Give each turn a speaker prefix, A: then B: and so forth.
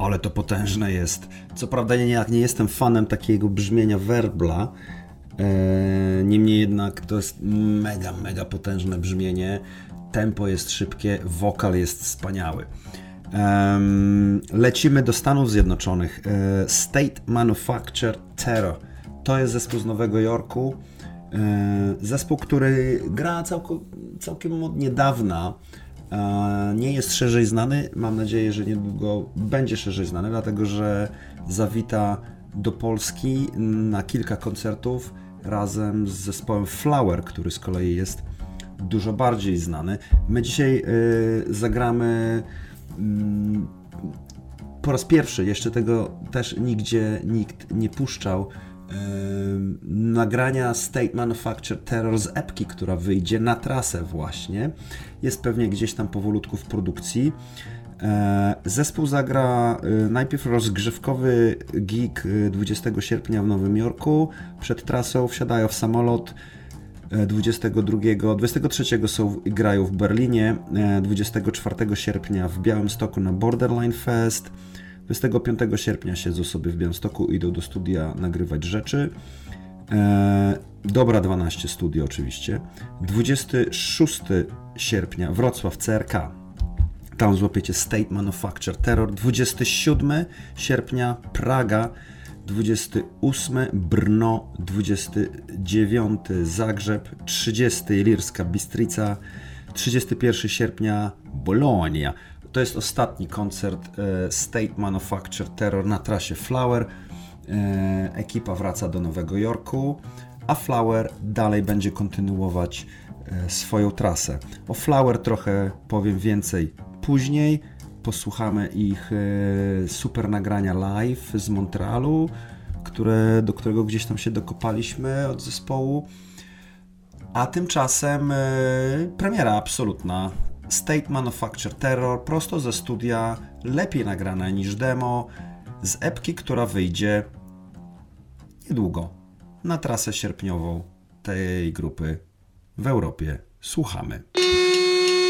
A: Ale to potężne jest. Co prawda nie jestem fanem takiego brzmienia werbla, niemniej jednak to jest mega potężne brzmienie. Tempo jest szybkie, wokal jest wspaniały. Lecimy do Stanów Zjednoczonych. State Manufactured Terror. To jest zespół z Nowego Jorku. Zespół, który gra całkiem od niedawna. Nie jest szerzej znany. Mam nadzieję, że niedługo będzie szerzej znany, dlatego że zawita do Polski na kilka koncertów razem z zespołem Flower, który z kolei jest dużo bardziej znany. My dzisiaj zagramy po raz pierwszy, jeszcze tego też nigdzie nikt nie puszczał, nagrania State Manufactured Terror z epki, która wyjdzie na trasę właśnie. Jest pewnie gdzieś tam powolutku w produkcji. Zespół zagra najpierw rozgrzewkowy gig 20 sierpnia w Nowym Jorku. Przed trasą wsiadają w samolot 23 grają w Berlinie, 24 sierpnia w Białymstoku na Borderline Fest, 25 sierpnia siedzą sobie w Białymstoku, idą do studia nagrywać rzeczy. Dobra 12 studio oczywiście. 26 sierpnia Wrocław CRK. Tam złapiecie State Manufactured Terror. 27 sierpnia Praga. 28 Brno, 29 Zagrzeb, 30 Ilirska Bistrica, 31 sierpnia Bologna. To jest ostatni koncert State Manufactured Terror na trasie Flower. Ekipa wraca do Nowego Jorku, a Flower dalej będzie kontynuować swoją trasę. O Flower trochę powiem więcej później. Posłuchamy ich super nagrania live z Montrealu, do którego gdzieś tam się dokopaliśmy od zespołu. A tymczasem premiera absolutna. State Manufactured Terror, prosto ze studia, lepiej nagrana niż demo, z epki, która wyjdzie niedługo na trasę sierpniową tej grupy w Europie. Słuchamy.